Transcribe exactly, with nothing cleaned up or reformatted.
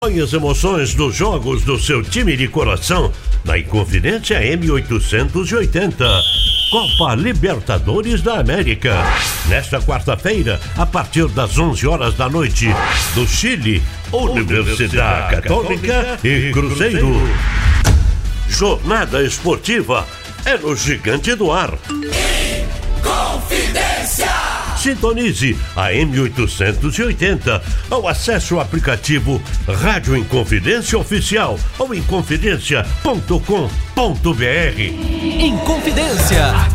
Põe as emoções dos jogos do seu time de coração na Inconfidência M oitocentos e oitenta. Copa Libertadores da América. Nesta quarta-feira, a partir das onze horas da noite, do Chile, Universidade Católica e Cruzeiro. Jornada esportiva é no Gigante do Ar. Inconfidência! Sintonize a M oitocentos e oitenta ou acesse o aplicativo Rádio Inconfidência Oficial ou inconfidência ponto com ponto br. Inconfidência.